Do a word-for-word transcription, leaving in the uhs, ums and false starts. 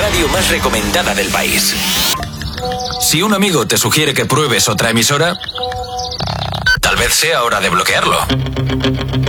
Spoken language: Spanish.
radio más recomendada del país. Si un amigo te sugiere que pruebes otra emisora, tal vez sea hora de bloquearlo.